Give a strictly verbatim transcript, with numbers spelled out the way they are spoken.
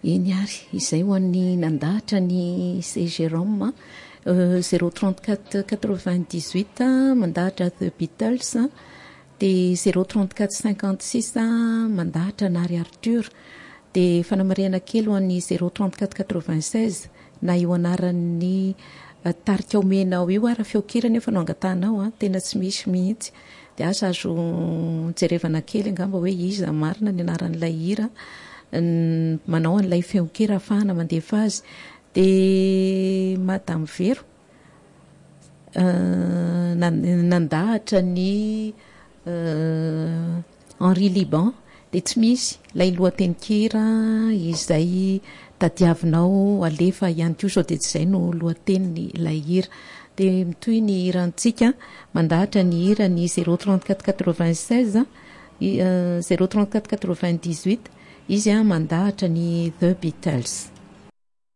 eny ary izay ho an'ny nandahatra ny C Jérôme zéro trente-quatre quatre-vingt-dix-huit mandahatra The Beatles de zéro trente-quatre cinquante-six mandahatra Nary Arthur de fanamariana kely ho an'ny zéro trente-quatre quatre-vingt-seize na io anaran'ny tarika omenao io ara feokirany efa no angatanao a tena tsy misy mihitsy de asa azo jerevana kely angamba hoe iza marina ny anaran'ilay hira manao an'ilay feokira afahana mandefa azy de Madame Vero nandahatra ny Henri Liban de tsy misy lay lohatenin-kira izay tadiavinao alefa ihany koa sao de tsy izay no lohateny ilay hira de mitoy ny hirantsika mandahatra ny hira ny zéro trente-quatre quatre-vingt-seize zéro trente-quatre quatre-vingt-dix-huit izy a mandahatra ny The Beatles.